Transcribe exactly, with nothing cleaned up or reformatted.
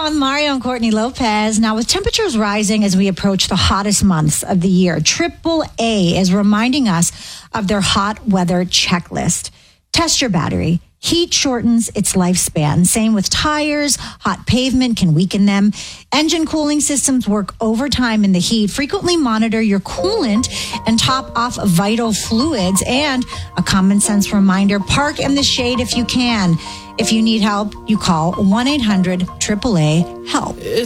on with Mario and Courtney Lopez. Now, with temperatures rising as we approach the hottest months of the year, triple A is reminding us of their hot weather checklist. Test your battery. Heat shortens its lifespan. Same with tires. Hot pavement can weaken them. Engine cooling systems work overtime in the heat. Frequently monitor your coolant and top off vital fluids. And a common sense reminder, park in the shade if you can. If you need help, you call one eight hundred triple A help.